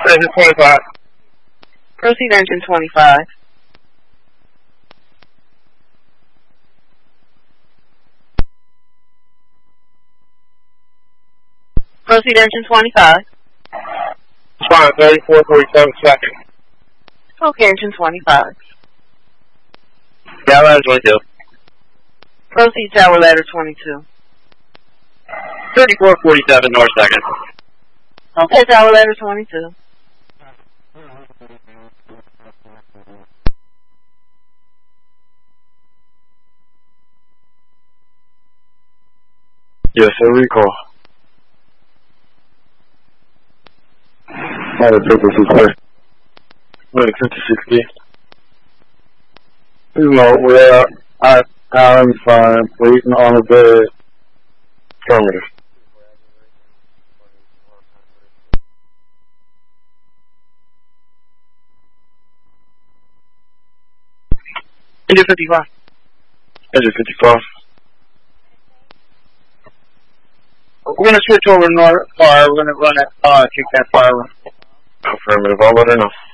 Engine 25. Proceed engine 25. Proceed engine 25. Fine, 3447 second. Okay, engine 25. Yeah, ladder 22. Proceed tower ladder 22. 3447 north second. Okay, tower ladder 22. Yes, sir, recall. Ladder 56. Wait, 56B. No, we're at Allen Farm, waiting on a bed. Affirmative. Engine 55. Engine 55. We're going to switch over to north fire. We're going to run it, kick that fire. Affirmative, I'll let her know.